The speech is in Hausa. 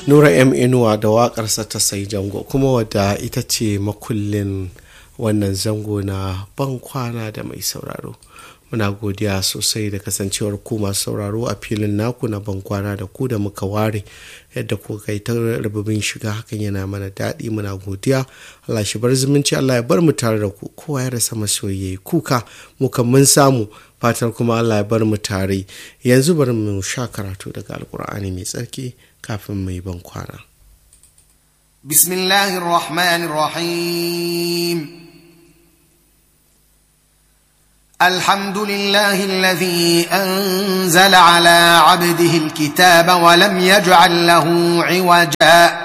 Nura M Inuwa da waƙarsa ta sai jango, kuma wadda ita ce makullin wannan zango na ban kwana da mai sauraro. Muna godiya sosai da kasancewar ku masu sauraro a filin naku na ban kwana da ku da muka ware, yadda ku kai ta rububin shiga, hakan yana mana daɗi. Muna godiya. Allah shi bar zumunci, Allah ya bar mu tare da ku. Kowa ya rasa masoyi kuka, mu kan mun samu, fatar kuma Allah ya bar mu tare. Yanzu bari mu sha karatu daga Alƙur'ani mai tsarki kafin mai ban kwana. Bismillahir Rahmanir Rahim. Alhamdulillahi alladhi anzala ala 'abdihi alkitaba wa lam yaj'al lahu 'iwaja